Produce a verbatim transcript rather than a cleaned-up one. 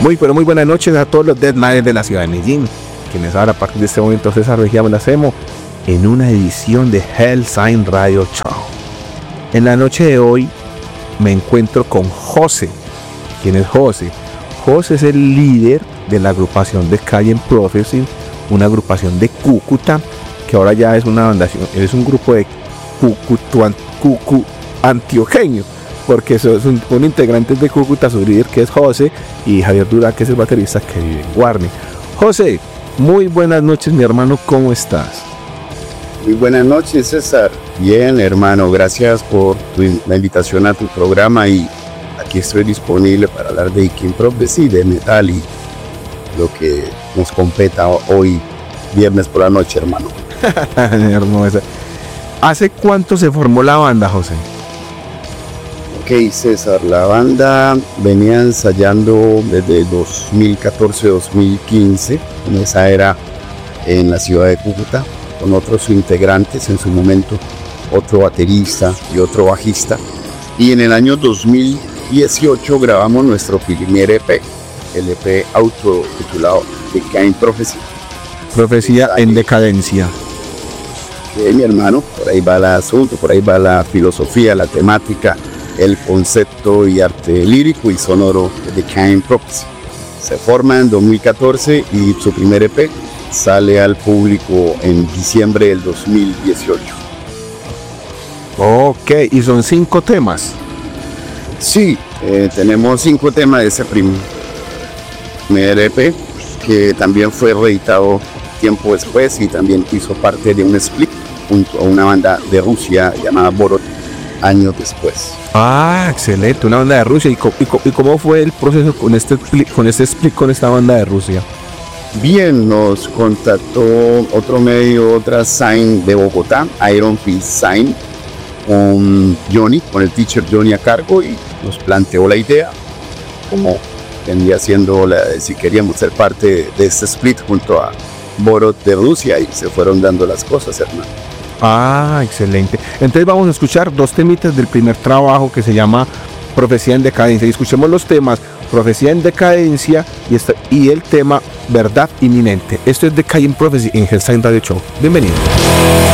Muy, pero muy buenas noches a todos los Dead Madres de la ciudad de Medellín, quienes ahora a partir de este momento César Regía me la hacemos en una edición de Hellsign Radio Show. En la noche de hoy me encuentro con José. ¿Quién es José? José es el líder de la agrupación de Cayenne Prophecy, una agrupación de Cúcuta, que ahora ya es una banda, es un grupo de Cúcuta, Cúcuta antioqueño, porque eso es un, un integrante de Cúcuta, su líder que es José, y Javier Durán, que es el baterista que vive en Guarne. José, muy buenas noches, mi hermano, ¿cómo estás? Muy buenas noches, César. Bien, hermano, gracias por tu, la invitación a tu programa, y aquí estoy disponible para hablar de Cayenne Prophecy, de metal y lo que nos competa hoy, viernes por la noche, hermano. Hermosa. ¿Hace cuánto se formó la banda, José? Ok, César, la banda venía ensayando desde dos mil catorce dos mil quince, en esa era en la ciudad de Cúcuta, con otros integrantes, en su momento otro baterista y otro bajista, y en el año dos mil dieciocho grabamos nuestro primer E P, el E P autotitulado The Cayenne Prophecy. Profecía en decadencia. Sí, mi hermano, por ahí va el asunto, por ahí va la filosofía, la temática, el concepto y arte lírico y sonoro de The Cayenne Prophecy. Se forma en dos mil catorce y su primer E P sale al público en diciembre del dos mil dieciocho. Ok, y son cinco temas. Sí, eh, tenemos cinco temas de ese primer E P, que también fue reeditado tiempo después y también hizo parte de un split junto a una banda de Rusia llamada Borot años después. Ah, excelente, una banda de Rusia. ¿Y, co- y, co- y cómo fue el proceso con este, split, con este split con esta banda de Rusia? Bien, nos contactó otro medio, otra Sign de Bogotá, Iron Fist Sign, con Johnny, con el teacher Johnny a cargo, y nos planteó la idea, como vendría siendo la, si queríamos ser parte de este split junto a Borot de Rusia, y se fueron dando las cosas, hermano. Ah, excelente. Entonces vamos a escuchar dos temitas del primer trabajo que se llama Profecía en Decadencia. Y escuchemos los temas Profecía en Decadencia y, esta, y el tema Verdad Inminente. Esto es The Cayenne Prophecy en Hellsign Radio Show. Bienvenidos.